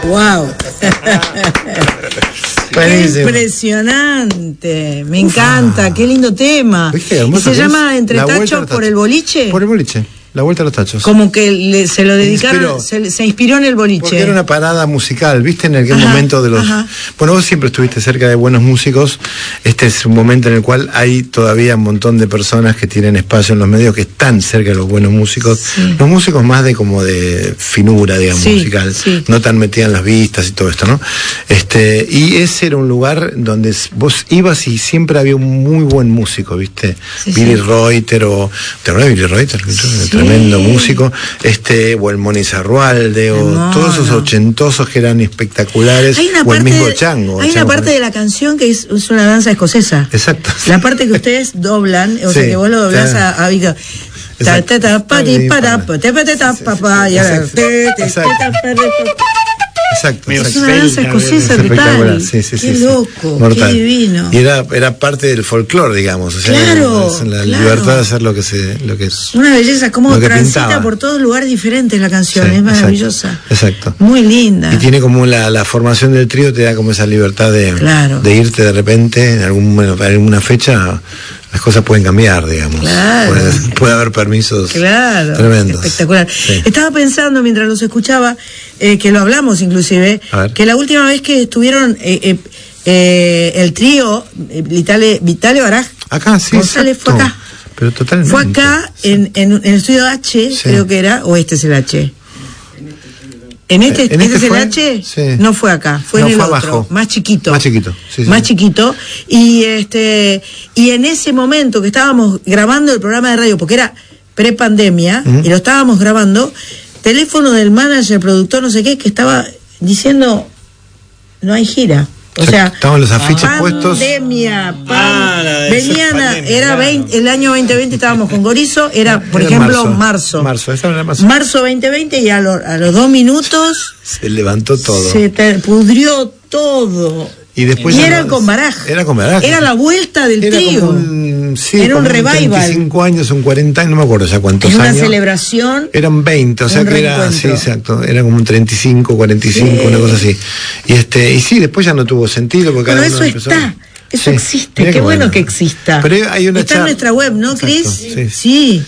Wow. Buenísimo. Impresionante, me encanta, qué lindo tema. ¿Y se llama Entre Tachos por el boliche? Por el boliche. La Vuelta a los Tachos. Como que se lo dedicaron, se inspiró en el boliche. Porque era una parada musical, ¿viste? En aquel momento de los... Bueno, vos siempre estuviste cerca de buenos músicos. Este es un momento en el cual hay todavía un montón de personas que tienen espacio en los medios, que están cerca de los buenos músicos. Sí. Los músicos más de como de finura, digamos, musical. Sí. No tan metida en las vistas y todo esto, ¿no? Y ese era un lugar donde vos ibas y siempre había un muy buen músico, ¿viste? Sí, Billy Reuter o... ¿Te acuerdas de Billy Reuter? Sí. Tremendo músico, o el Moni Zarrualde, o todos esos ochentosos que eran espectaculares, o el mismo Chango. Hay una parte de la canción que es una danza escocesa. Exacto. La parte que ustedes doblan, o sea que vos lo doblás a Víctor. Exacto. Es una danza escocesa total. Qué loco, mortal. Qué divino. Y era parte del folclore, digamos. O sea, claro, la libertad de hacer lo que es. Una belleza, como transita pintaba por todos lugares diferentes la canción, es maravillosa. Exacto. Muy linda. Y tiene como la formación del trío, te da como esa libertad de irte de repente en alguna fecha. Las cosas pueden cambiar, digamos. Claro. Puede haber permisos tremendos. Espectacular. Sí. Estaba pensando mientras los escuchaba, que lo hablamos inclusive, que la última vez que estuvieron el trío, Vitale Baraj, acá, sí, González, exacto. fue acá. Pero totalmente. Fue acá, en el estudio H, creo que era, o este es el H. ¿Este es el H? Sí. No fue acá, fue en el otro, abajo. Más chiquito. Más chiquito, más chiquito. Y en ese momento que estábamos grabando el programa de radio, porque era prepandemia, y lo estábamos grabando, teléfono del manager, productor, no sé qué, que estaba diciendo, no hay gira. O sea, estaban los afiches puestos. Venían, el año 2020 estábamos con Gorizo, era, por ejemplo, marzo. Marzo 2020, y a los 2 minutos se levantó todo. Se pudrió todo. Y después era con Baraj. Era la vuelta del trío. Era un revival. 25 años, un 40 años, no me acuerdo ya cuántos años. Era una celebración. Eran 20, o sea que era, sí, exacto, era como un 35, 45, una cosa así. Y sí, después ya no tuvo sentido porque cada uno empezó. Eso existe, qué bueno que exista. Pero hay una está en nuestra web, ¿no, Cris? Sí.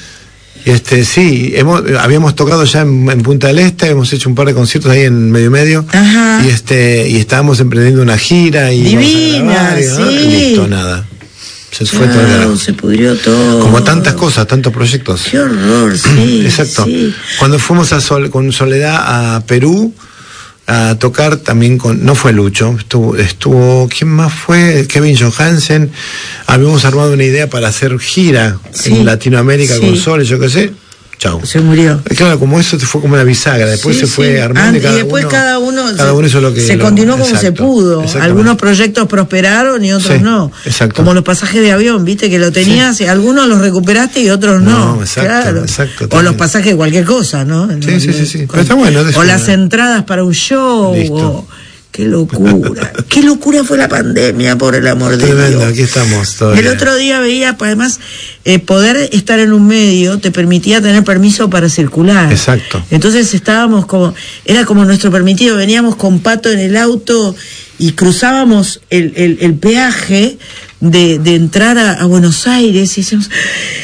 Sí, habíamos tocado ya en Punta del Este, hemos hecho un par de conciertos ahí en medio. Ajá. Y estábamos emprendiendo una gira y divina, y listo, nada. Se fue todo. Se pudrió todo. Como tantas cosas, tantos proyectos. Qué horror, sí. Exacto. Sí. Cuando fuimos con Soledad a Perú a tocar también no fue Lucho, estuvo ¿quién más fue? Kevin Johansen. Habíamos armado una idea para hacer gira en Latinoamérica con Sol, yo qué sé. Chau. Se murió. Claro, como eso fue como una bisagra, después se fue armando y después cada uno hizo lo que se continuó como se pudo. Algunos proyectos prosperaron y otros no. Exacto. Como los pasajes de avión, viste que lo tenías, algunos los recuperaste y otros no. Exacto. O los pasajes de cualquier cosa, ¿no? Sí. Pero está bueno. O las entradas para un show. Qué locura fue la pandemia, por el amor de Dios. Aquí estamos todavía. El otro día veía, además, poder estar en un medio te permitía tener permiso para circular. Exacto. Entonces era como nuestro permitido, veníamos con Pato en el auto y cruzábamos el peaje de entrar a Buenos Aires y decíamos,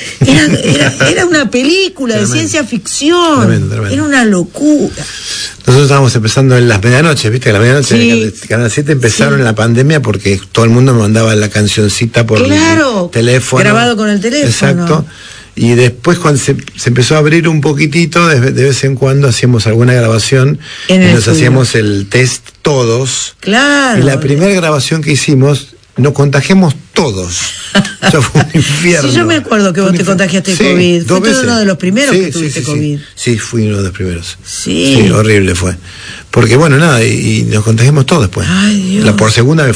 era una película de ciencia ficción. Tremendo. Era una locura. Nosotros estábamos empezando en las medianoches, viste, que la medianoche de Canal 7 empezaron en la pandemia porque todo el mundo me mandaba la cancioncita por el teléfono. Grabado con el teléfono. Exacto. Y después cuando se empezó a abrir un poquitito, de vez en cuando hacíamos alguna grabación y nos hacíamos el test todos. Claro. Y la primera grabación que hicimos, nos contagiamos todos. Eso fue un infierno. Sí, yo me acuerdo que vos te contagiaste COVID. Fuiste uno de los primeros que tuviste COVID. Sí, fui uno de los primeros. Sí, horrible fue. Porque bueno, nada, y nos contagiamos todos después. Ay, Dios. Por segunda vez fue ahí.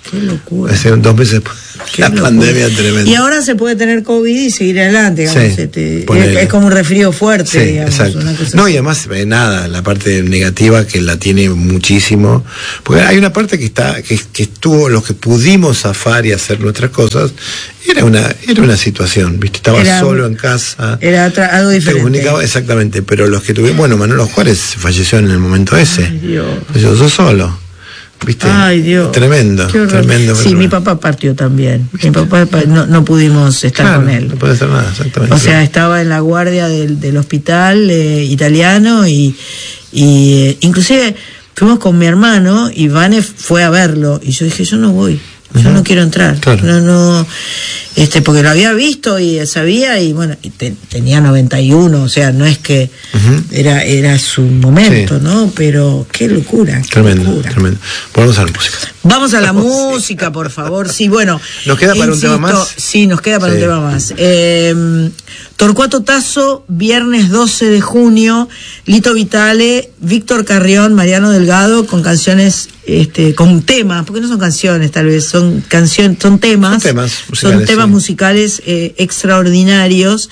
Qué locura. Hace 2 meses después. La pandemia tremenda. Y ahora se puede tener COVID y seguir adelante, digamos. Sí, es como un resfrío fuerte, sí, digamos. Exacto. Una cosa no, así. y además, la parte negativa que la tiene muchísimo. Porque hay una parte que estuvo, los que pudimos zafar y hacer nuestras cosas, era una situación, ¿viste? Estaba solo en casa. Era algo diferente. Te comunicaba, exactamente, pero los que tuvieron, bueno, Manolo Juárez falleció en el momento ese. Ay, Dios. Yo solo. ¿Viste? Ay, Dios. Tremendo. Sí, mi papá partió también. Mi papá no pudimos estar con él. No puede hacer nada, exactamente. O sea, estaba en la guardia del hospital italiano y inclusive fuimos con mi hermano y Vane fue a verlo y yo dije, yo no voy. Yo no quiero entrar. Claro. No, porque lo había visto y sabía y bueno, tenía 91, o sea, no es que era su momento, sí. ¿No? Pero qué locura. Tremendo. Vamos a la música. Vamos a la música, por favor. Sí, bueno. ¿Nos queda para un tema más? Sí, nos queda para un tema más. Torcuato Tasso, viernes 12 de junio, Lito Vitale, Víctor Carrión, Mariano Delgado, con canciones, con temas, porque no son canciones tal vez, son temas. Son temas musicales extraordinarios.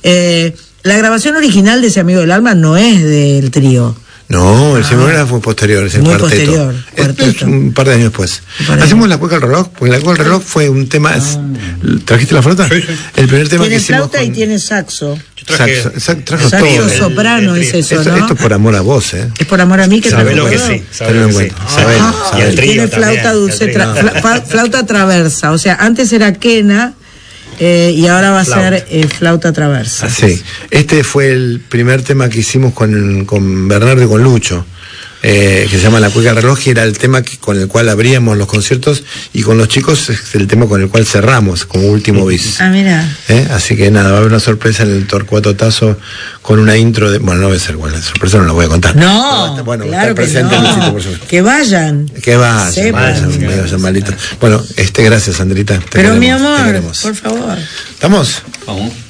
La grabación original de Ese Amigo del Alma no es del trío. No, el Simón fue posterior, es el muy cuarteto. Es un par de años después. Hacemos La Cueca al Reloj, porque La Cueca al Reloj fue un tema. ¿Trajiste la flauta? Sí. El primer tema tiene que hicimos. Flauta y tiene saxo. Trajo saxo todo. Soprano es eso, ¿no? Esto es por amor a vos, ¿eh? Es por amor a mí que te lo que sí. Tenlo en cuenta. Y el trío tiene flauta también, dulce, flauta traversa. O sea, antes era quena. Y ahora va a ser flauta traversa. Sí, este fue el primer tema que hicimos con Bernardo y con Lucho, que se llama La Cueca al Reloj, y era el tema con el cual abríamos los conciertos, y con los chicos es el tema con el cual cerramos como último bis. Ah, mira. Así que nada, va a haber una sorpresa en el Torcuato Tasso con una intro de... Bueno, no va a ser buena, la sorpresa no la voy a contar. No, bueno, claro estar presente que no. en el sitio, por supuesto. Que vayan. Que vayan malitos. Bueno, gracias, Sandrita. Pero mi amor, por favor. ¿Estamos? Vamos.